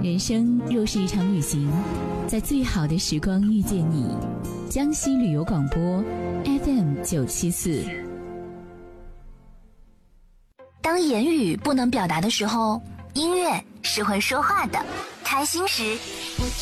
人生若是一场旅行，在最好的时光遇见你。江西旅游广播 FM974。 当言语不能表达的时候，音乐是会说话的。开心时